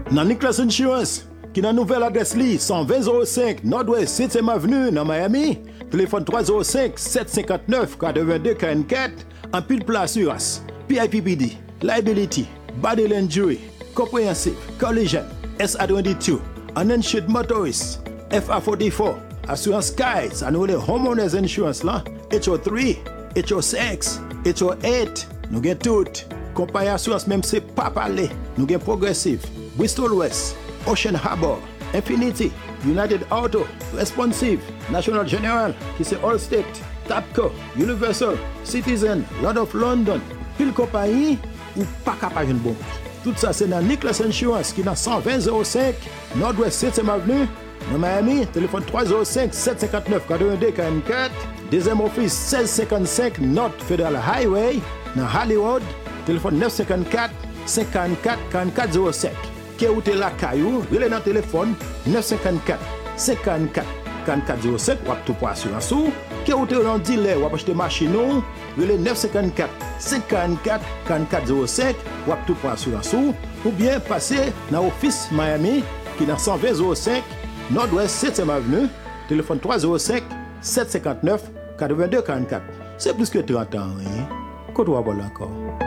Dans Nicholas Insurance, qui dans nouvelle adresse li 12005 Nord-Ouest 7e Avenue dans Miami, téléphone 305 759 82 44, en pile plan assurance, PIPPD, liability, bodily injury, comprehensive, collision, SA22, uninsured motorist, FA44, assurance skies, and the homeowners insurance là, HO3, HO6, HO8, nous gen tout. Compagnie assurance même c'est pas parler. Nous gen Progressive, Bristol West, Ocean Harbor, Infinity, United Auto, Responsive, National General, qui c'est Allstate, Tapco, Universal, Citizen, Lord of London. Pile compagnie ou pas capable de bon prix. Tout ça c'est dans Nicholas Insurance qui dans 12005 Nord-Ouest 7e Avenue dans Miami, téléphone 305 759 82 44, deuxième office 1655 North Federal Highway dans Hollywood, téléphone 954 54 44 05. Qui ou te la caillou, relais dans téléphone 954 54 44 05 ou tout pour assurance ou qui ou te dans dealer ou acheter machine ou relais 954 54 44 05 ou tout pour assurance ou bien passer dans office Miami qui dans 120 05 Nord-Ouest 7e Avenue, téléphone 305 759 82 44. C'est plus que 30 ans, hein? Qu'on doit voir encore.